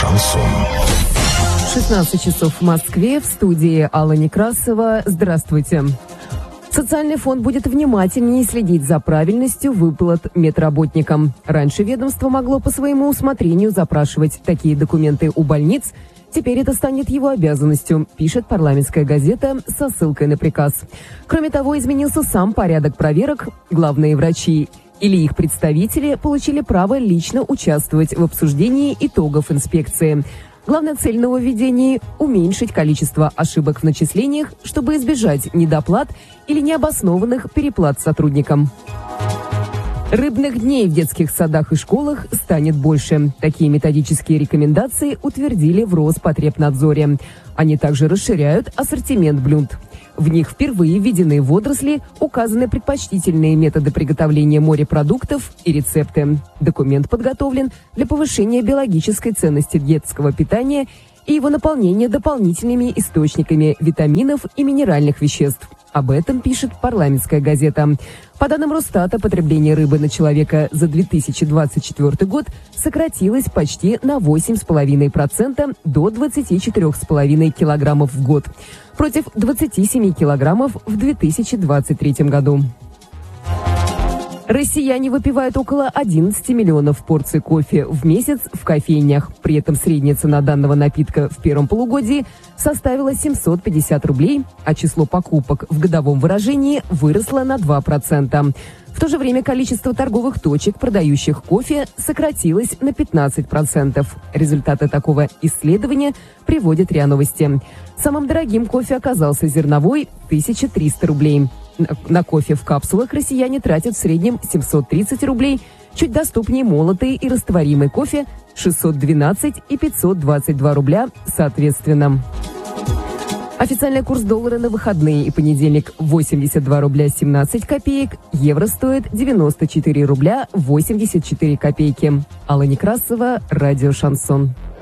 Шансон. 16 часов в Москве, в студии Алла Некрасова. Здравствуйте. Социальный фонд будет внимательнее следить за правильностью выплат медработникам. Раньше ведомство могло по своему усмотрению запрашивать такие документы у больниц. Теперь это станет его обязанностью, пишет парламентская газета со ссылкой на приказ. Кроме того, изменился сам порядок проверок. Главные врачи или их представители получили право лично участвовать в обсуждении итогов инспекции. Главная цель нововведений – уменьшить количество ошибок в начислениях, чтобы избежать недоплат или необоснованных переплат сотрудникам. Рыбных дней в детских садах и школах станет больше. Такие методические рекомендации утвердили в Роспотребнадзоре. Они также расширяют ассортимент блюд. В них впервые введены водоросли, указаны предпочтительные методы приготовления морепродуктов и рецепты. Документ подготовлен для повышения биологической ценности детского питания и его наполнения дополнительными источниками витаминов и минеральных веществ. Об этом пишет парламентская газета. По данным Росстата, потребление рыбы на человека за 2024 год сократилось почти на 8,5% до 24,5 килограммов в год, против 27 килограммов в 2023 году. Россияне выпивают около 11 миллионов порций кофе в месяц в кофейнях. При этом средняя цена данного напитка в первом полугодии составила 750 рублей, а число покупок в годовом выражении выросло на 2%. В то же время количество торговых точек, продающих кофе, сократилось на 15%. Результаты такого исследования приводит РИА Новости. Самым дорогим кофе оказался зерновой – 1300 рублей. На кофе в капсулах россияне тратят в среднем 730 рублей, чуть доступнее молотый и растворимый кофе – 612 и 522 рубля соответственно. Официальный курс доллара на выходные и понедельник – 82 рубля 17 копеек, евро стоит 94 рубля 84 копейки. Алла Некрасова, радио «Шансон».